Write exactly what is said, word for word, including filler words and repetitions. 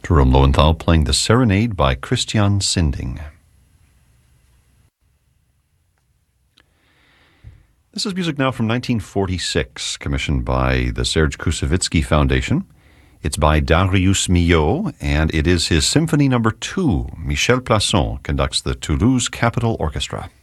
Jerome Lowenthal playing the Serenade by Christian Sinding. This is music now from nineteen forty-six, commissioned by the Serge Koussevitzky Foundation. It's by Darius Milhaud, and it is his Symphony Number Two. Michel Plasson conducts the Toulouse Capitol Orchestra.